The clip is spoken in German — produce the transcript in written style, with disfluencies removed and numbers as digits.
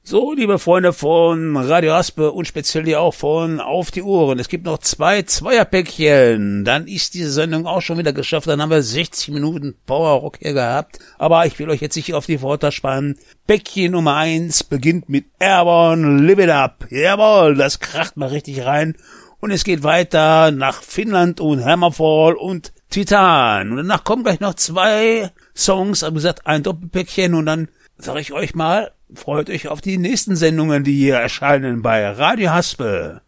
So, liebe Freunde von Radio Haspe und speziell hier auch von Auf die Ohren. Es gibt noch 2 Zweierpäckchen. Dann ist diese Sendung auch schon wieder geschafft. Dann haben wir 60 Minuten Power-Rock hier gehabt. Aber ich will euch jetzt nicht auf die Folter spannen. Päckchen Nummer 1 beginnt mit Airborne, Live It Up. Jawohl, das kracht mal richtig rein. Und es geht weiter nach Finnland und Hammerfall und Titan. Und danach kommen gleich noch 2 Songs. Aber wie gesagt, ein Doppelpäckchen. Und dann sage ich euch mal, freut euch auf die nächsten Sendungen, die hier erscheinen bei Radio Haspe.